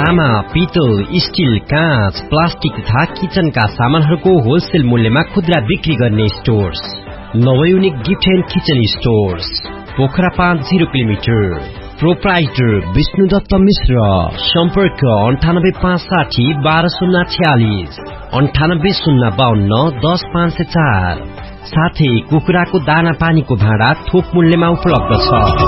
तामा, पितल, स्टील, काँच, प्लास्टिक तथा किचनका सामानहरूको होलसेल मूल्यमा खुद्रा बिक्री गर्ने stores नवयुनिक gift and kitchen stores Pokhara 5 kilometre. Proprietor Vishnudutt मिश्र। सम्पर्क 9856 12046 9805 10504। साथै कुखुराको दाना पानीको भाँडा थोक मूल्यमा उपलब्ध छ।